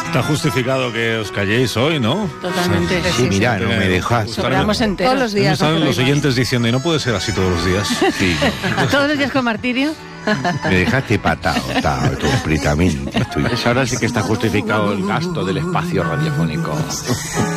Está justificado que os calléis hoy, ¿no? Totalmente. Sí, mira, no me dejas. Sobramos enteros. Todos los días. Están los oyentes diciendo, y no puede ser así todos los días. Sí, Todos los días con martirio. me dejaste patado, completamente. Ahora sí que está justificado el gasto del espacio radiofónico.